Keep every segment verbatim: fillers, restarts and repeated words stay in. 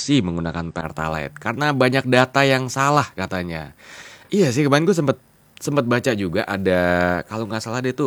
masih menggunakan Pertalite karena banyak data yang salah katanya. Iya sih, kemarin gue sempet sempet baca juga ada, kalau nggak salah dia tuh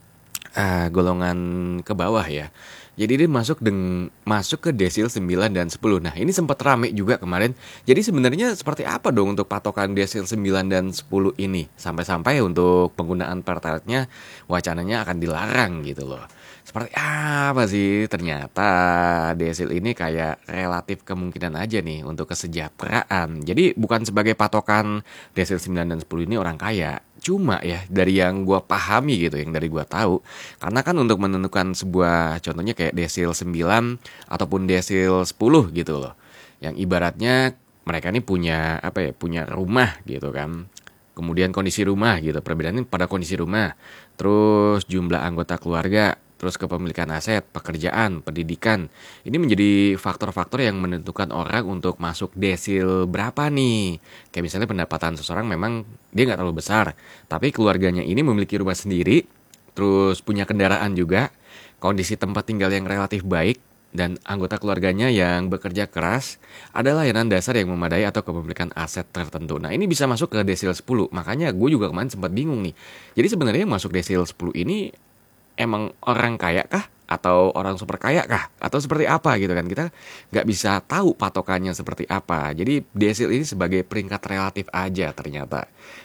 ah, golongan ke bawah ya. Jadi dia masuk deng masuk ke desil sembilan dan sepuluh. Nah, ini sempat rame juga kemarin. Jadi sebenarnya seperti apa dong untuk patokan desil sembilan dan sepuluh ini? Sampai-sampai untuk penggunaan pertalite-nya wacananya akan dilarang gitu loh. Seperti apa sih? Ternyata desil ini kayak relatif kemungkinan aja nih untuk kesejahteraan. Jadi bukan sebagai patokan desil sembilan dan sepuluh ini orang kaya. Cuma ya dari yang gue pahami gitu, yang dari gue tahu, karena kan untuk menentukan sebuah contohnya kayak desil sembilan ataupun desil sepuluh gitu loh. Yang ibaratnya mereka ini punya apa ya, punya rumah gitu kan. Kemudian kondisi rumah gitu, perbedaannya pada kondisi rumah. Terus jumlah anggota keluarga, terus kepemilikan aset, pekerjaan, pendidikan. Ini menjadi faktor-faktor yang menentukan orang untuk masuk desil berapa nih. Kayak misalnya pendapatan seseorang memang dia nggak terlalu besar, tapi keluarganya ini memiliki rumah sendiri, terus punya kendaraan juga, kondisi tempat tinggal yang relatif baik, dan anggota keluarganya yang bekerja keras, ada layanan dasar yang memadai atau kepemilikan aset tertentu. Nah, ini bisa masuk ke desil sepuluh. Makanya gue juga kemarin sempat bingung nih. Jadi sebenarnya yang masuk desil sepuluh ini emang orang kaya kah? Atau orang super kaya kah? Atau seperti apa gitu kan? Kita nggak bisa tahu patokannya seperti apa. Jadi desil ini sebagai peringkat relatif aja ternyata.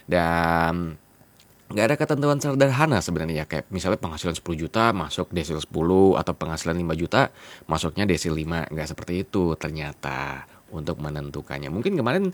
Dan nggak ada ketentuan sederhana sebenarnya, kayak misalnya penghasilan sepuluh juta masuk desil sepuluh, atau penghasilan lima juta masuknya desil lima. Nggak seperti itu ternyata untuk menentukannya. Mungkin kemarin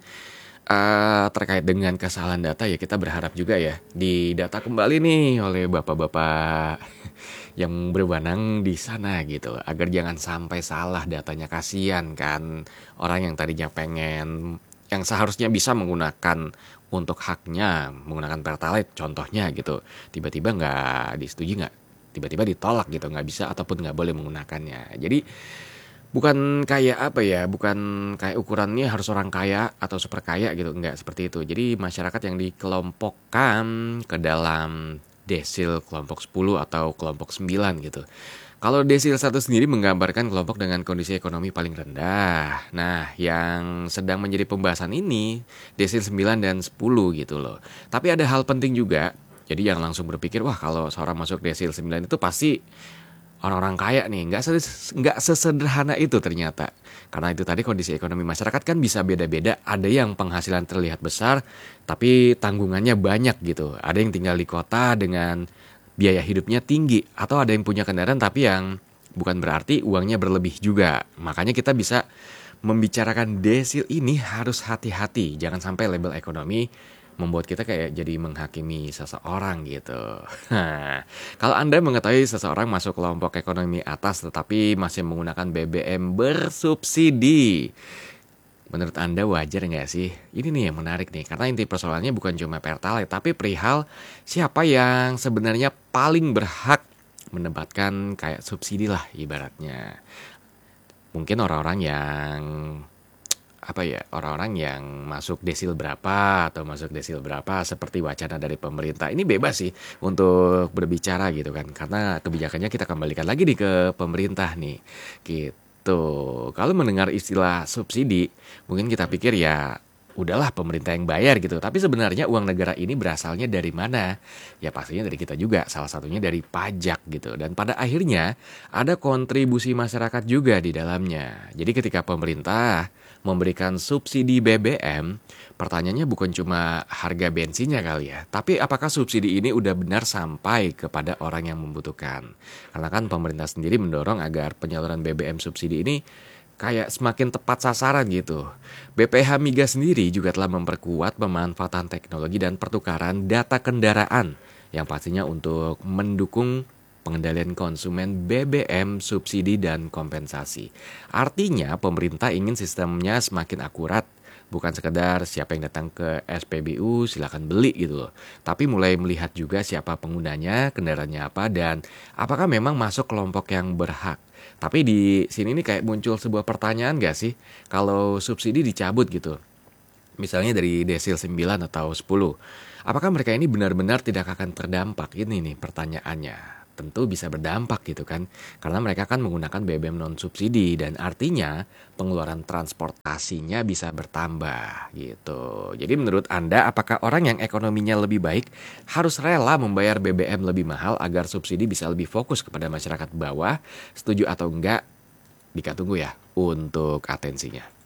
eh, terkait dengan kesalahan data ya, kita berharap juga ya didata kembali nih oleh bapak-bapak yang berwenang di sana gitu, agar jangan sampai salah datanya. Kasihan kan orang yang tadinya pengen, yang seharusnya bisa menggunakan untuk haknya menggunakan pertalite contohnya gitu, tiba-tiba nggak disetujui, nggak tiba-tiba ditolak gitu, nggak bisa ataupun nggak boleh menggunakannya. Jadi bukan kayak apa ya, bukan kayak ukurannya harus orang kaya atau super kaya gitu, nggak seperti itu. Jadi masyarakat yang dikelompokkan ke dalam desil kelompok sepuluh atau kelompok sembilan gitu. Kalau desil satu sendiri menggambarkan kelompok dengan kondisi ekonomi paling rendah. Nah, yang sedang menjadi pembahasan ini desil sembilan dan sepuluh gitu loh. Tapi ada hal penting juga. Jadi jangan langsung berpikir, wah kalau seorang masuk desil sembilan itu pasti orang-orang kaya nih. Nggak, ses- nggak sesederhana itu ternyata. Karena itu tadi kondisi ekonomi masyarakat kan bisa beda-beda. Ada yang penghasilan terlihat besar, tapi tanggungannya banyak gitu. Ada yang tinggal di kota dengan biaya hidupnya tinggi, atau ada yang punya kendaraan tapi yang bukan berarti uangnya berlebih juga. Makanya kita bisa membicarakan desil ini harus hati-hati, jangan sampai label ekonomi membuat kita kayak jadi menghakimi seseorang gitu. Nah, kalau Anda mengetahui seseorang masuk kelompok ekonomi atas tetapi masih menggunakan B B M bersubsidi, menurut Anda wajar nggak sih? Ini nih yang menarik nih, karena inti persoalannya bukan cuma pertalite, tapi perihal siapa yang sebenarnya paling berhak mendapatkan kayak subsidi lah ibaratnya. Mungkin orang-orang yang apa ya, orang-orang yang masuk desil berapa atau masuk desil berapa seperti wacana dari pemerintah ini bebas sih untuk berbicara gitu kan, karena kebijakannya kita kembalikan lagi nih ke pemerintah nih gitu. Kalau mendengar istilah subsidi mungkin kita pikir ya udahlah pemerintah yang bayar gitu, tapi sebenarnya uang negara ini berasalnya dari mana? Ya pastinya dari kita juga, salah satunya dari pajak gitu, dan pada akhirnya ada kontribusi masyarakat juga di dalamnya. Jadi ketika pemerintah memberikan subsidi B B M, pertanyaannya bukan cuma harga bensinnya kali ya, tapi apakah subsidi ini udah benar sampai kepada orang yang membutuhkan. Karena kan pemerintah sendiri mendorong agar penyaluran B B M subsidi ini kayak semakin tepat sasaran gitu. B P H Migas sendiri juga telah memperkuat pemanfaatan teknologi dan pertukaran data kendaraan yang pastinya untuk mendukung pengendalian konsumen B B M, subsidi, dan kompensasi. Artinya pemerintah ingin sistemnya semakin akurat, bukan sekedar siapa yang datang ke S P B U silakan beli gitu loh. Tapi mulai melihat juga siapa penggunanya, kendaraannya apa, dan apakah memang masuk kelompok yang berhak. Tapi di sini nih kayak muncul sebuah pertanyaan gak sih, kalau subsidi dicabut gitu, misalnya dari desil sembilan atau sepuluh, apakah mereka ini benar-benar tidak akan terdampak? Ini nih pertanyaannya. tentu bisa berdampak gitu kan. Karena mereka kan menggunakan B B M non subsidi dan artinya pengeluaran transportasinya bisa bertambah gitu. Jadi menurut Anda apakah orang yang ekonominya lebih baik harus rela membayar B B M lebih mahal agar subsidi bisa lebih fokus kepada masyarakat bawah? Setuju atau enggak? Dika tunggu ya untuk atensinya.